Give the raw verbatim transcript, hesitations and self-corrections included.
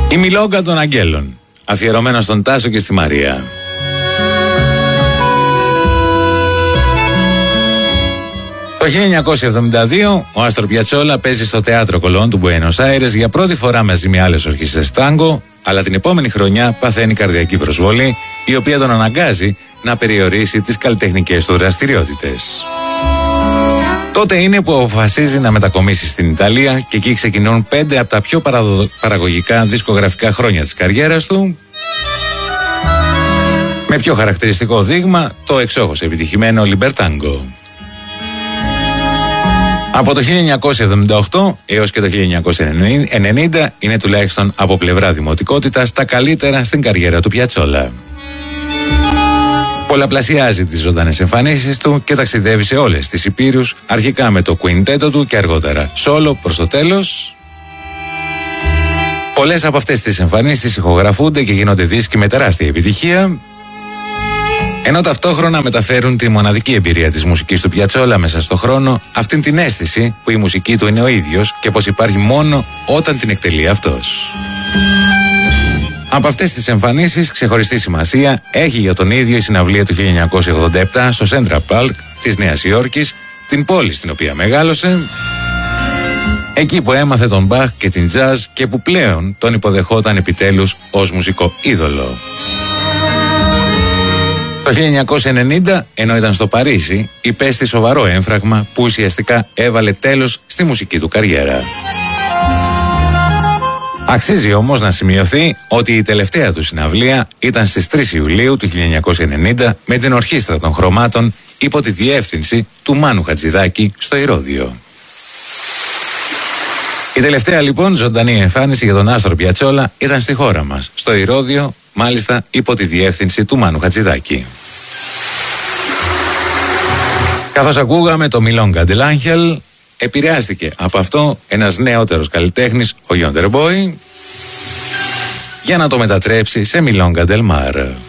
Η Μιλόγκα των Αγγέλων, αφιερωμένο στον Τάσο και στη Μαρία. Το χίλια εννιακόσια εβδομήντα δύο ο Άστορ Πιατσόλα παίζει στο Θέατρο Κολόν του Μπουένος Άιρες για πρώτη φορά μαζί με άλλες ορχήστρες τάγκο, αλλά την επόμενη χρονιά παθαίνει καρδιακή προσβολή, η οποία τον αναγκάζει να περιορίσει τις καλλιτεχνικές του δραστηριότητες. Τότε είναι που αποφασίζει να μετακομίσει στην Ιταλία και εκεί ξεκινούν πέντε από τα πιο παραδο... παραγωγικά δισκογραφικά χρόνια της καριέρας του, με πιο χαρακτηριστικό δείγμα το εξόχως επιτυχημένο Λιμπερτάνγκο. Από το χίλια εννιακόσια εβδομήντα οκτώ έως και το χίλια εννιακόσια ενενήντα είναι τουλάχιστον από πλευρά δημοτικότητας τα καλύτερα στην καριέρα του Πιατσόλα. Πολλαπλασιάζει τις ζωντανές εμφανίσεις του και ταξιδεύει σε όλες τις υπήρους, αρχικά με το κουιντέτο του και αργότερα σόλο προς το τέλος. Πολλές από αυτές τις εμφανίσεις ηχογραφούνται και γίνονται δίσκοι με τεράστια επιτυχία, ενώ ταυτόχρονα μεταφέρουν τη μοναδική εμπειρία της μουσικής του Πιατσόλα μέσα στο χρόνο, αυτήν την αίσθηση που η μουσική του είναι ο ίδιος και πως υπάρχει μόνο όταν την εκτελεί αυτός. Από αυτές τις εμφανίσεις ξεχωριστή σημασία έχει για τον ίδιο η συναυλία του χίλια εννιακόσια ογδόντα επτά στο Central Park της Νέας Υόρκης, την πόλη στην οποία μεγάλωσε, εκεί που έμαθε τον Μπαχ και την τζαζ και που πλέον τον υποδεχόταν επιτέλους ως μουσικό είδωλο. Το χίλια εννιακόσια ενενήντα, ενώ ήταν στο Παρίσι, υπέστη σοβαρό έμφραγμα που ουσιαστικά έβαλε τέλος στη μουσική του καριέρα. Αξίζει όμως να σημειωθεί ότι η τελευταία του συναυλία ήταν στις τρεις Ιουλίου του χίλια εννιακόσια ενενήντα με την Ορχήστρα των Χρωμάτων υπό τη διεύθυνση του Μάνου Χατζηδάκη στο Ηρώδειο. Η τελευταία λοιπόν ζωντανή εμφάνιση για τον Άστορ Πιατσόλα ήταν στη χώρα μας, στο Ηρώδειο, μάλιστα υπό τη διεύθυνση του Μάνου Χατζηδάκη. Καθώς ακούγαμε το Μιλόγκα del Ángel, επηρεάστηκε από αυτό ένας νεότερος καλλιτέχνης, ο Yonder Boy, για να το μετατρέψει σε Μιλόγκα del Mar.